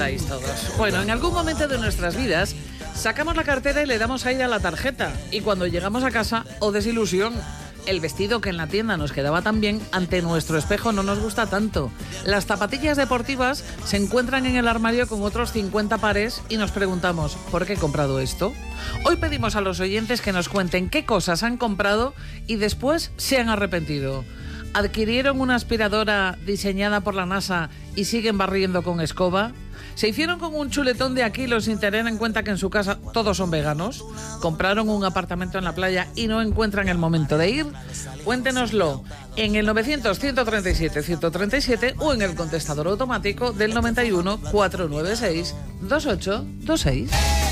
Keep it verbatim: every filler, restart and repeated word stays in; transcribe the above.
estáis todos? Bueno, en algún momento de nuestras vidas sacamos la cartera y le damos aire a la tarjeta. Y cuando llegamos a casa, ¡oh desilusión! El vestido que en la tienda nos quedaba tan bien, ante nuestro espejo no nos gusta tanto. Las zapatillas deportivas se encuentran en el armario con otros cincuenta pares y nos preguntamos, ¿por qué he comprado esto? Hoy pedimos a los oyentes que nos cuenten qué cosas han comprado y después se han arrepentido. ¿Adquirieron una aspiradora diseñada por la NASA y siguen barriendo con escoba? ¿Se hicieron con un chuletón de Aquilo sin tener en cuenta que en su casa todos son veganos? ¿Compraron un apartamento en la playa y no encuentran el momento de ir? Cuéntenoslo en el novecientos, ciento treinta y siete, ciento treinta y siete o en el contestador automático del noventa y uno, cuatrocientos noventa y seis, veintiocho veintiséis.